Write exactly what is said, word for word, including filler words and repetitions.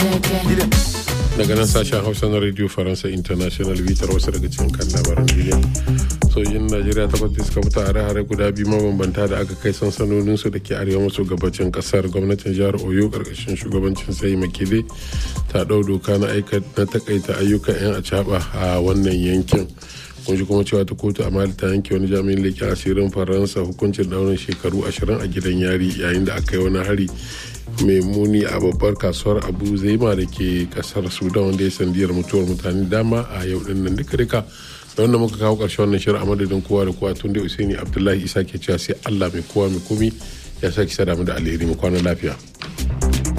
daga nan sashen hausa na radio faransa international bitar wasu daga cikin kan labaran duniya. sojin najeriya takwas da suka fita hare-hare guda biyu mabambanta da aka kai sansanoninsu da ke arewa maso gabacin kasar. Gwamnatin jihar oyo karkashin shugabancin sai makile ta ɗau doka na takaita ayyukan 'yan acaba a wannan yankin. kun ji kuma cewa ta kotu a mali ta yanke wani jami'in leƙen asirin faransa hukuncin daurin shekaru ashirin a gidan yari yayin da aka yi wani hari mai muni a babbar kasuwar abu zaima da ke kasar sudan wanda ya sandiyar mutuwar mutane dama a yau din nan duka duka da wanda muka kawo ƙarshen wannan shirin a madadin kowa da kowa tun da usaini abdullahi isa ke cewa sai allah mai kowa mai komi ya sake sada mu da alheri mu kwana lafiya.